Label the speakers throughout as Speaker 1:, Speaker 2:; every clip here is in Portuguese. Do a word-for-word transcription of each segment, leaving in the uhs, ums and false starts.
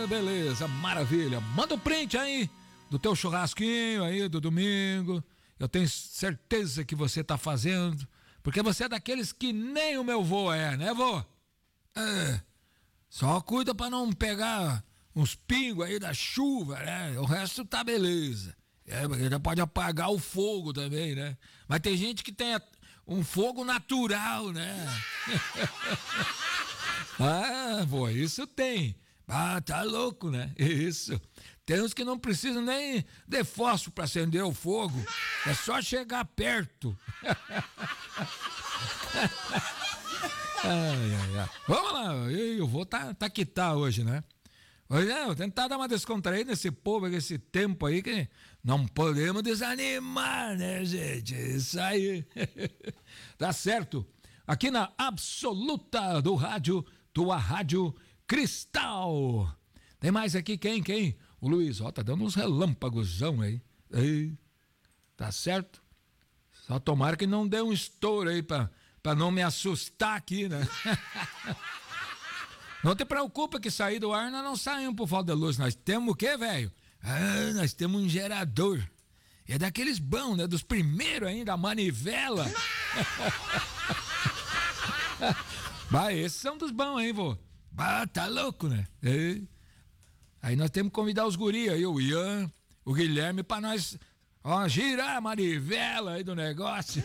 Speaker 1: beleza, maravilha. Manda o print aí do teu churrasquinho aí do domingo. Eu tenho certeza que você tá fazendo, porque você é daqueles que nem o meu vô é, né, vô? É, só cuida pra não pegar uns pingos aí da chuva, né? O resto tá beleza. É, porque já pode apagar o fogo também, né? Mas tem gente que tem um fogo natural, né? Ah, pô, isso tem. Ah, tá louco, né? Isso. Tem uns que não precisam nem de fósforo pra acender o fogo. É só chegar perto. Ai, ai, ai. Vamos lá, eu vou tá, tá que tá hoje, né? Hoje é, vou tentar dar uma descontraída nesse povo, nesse tempo aí, que não podemos desanimar, né, gente? Isso aí. Tá certo. Aqui na Absoluta do Rádio, tua Rádio Cristal. Tem mais aqui quem, quem? O Luiz, ó, tá dando uns relâmpagosão aí. aí. Tá certo? Só tomara que não dê um estouro aí pra, pra não me assustar aqui, né? Não te preocupa que sair do ar nós não saímos por falta de luz. Nós temos o quê, velho? Ah, nós temos um gerador. É daqueles bons, né? Dos primeiros ainda, a manivela. Bah, esses são dos bons, hein, vô? Bah, tá louco, né? É. Aí nós temos que convidar os guris aí, o Ian, o Guilherme, pra nós, ó, girar a manivela aí do negócio.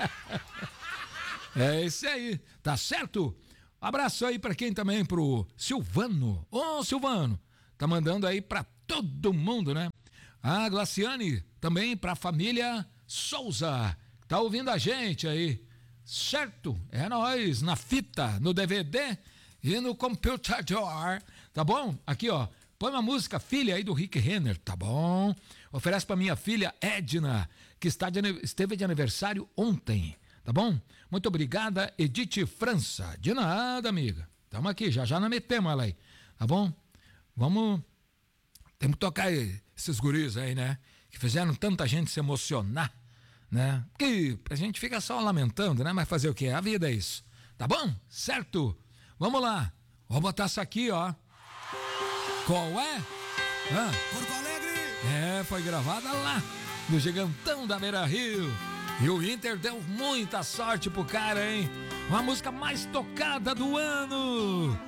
Speaker 1: É isso aí, tá certo? Abraço aí pra quem também, pro Silvano. Ô, Silvano, tá mandando aí pra todo mundo, né? A Glaciane, também pra família Souza, tá ouvindo a gente aí. Certo? É nóis, na fita, no D V D e no computador, tá bom? Aqui, ó, põe uma música, filha aí do Rick Renner, tá bom? Oferece pra minha filha Edna, que está de, esteve de aniversário ontem, tá bom? Muito obrigada, Edith França. De nada, amiga. Tamo aqui, já já não metemos ela aí, tá bom? Vamos, temos que tocar esses guris aí, né? Que fizeram tanta gente se emocionar, né? Porque a gente fica só lamentando, né? Mas fazer o quê? A vida é isso. Tá bom? Certo? Vamos lá. Vou botar isso aqui, ó. Qual é? Ah.
Speaker 2: Porto Alegre!
Speaker 1: É, foi gravada lá, no Gigantão da Beira Rio. E o Inter deu muita sorte pro cara, hein? Uma música mais tocada do ano.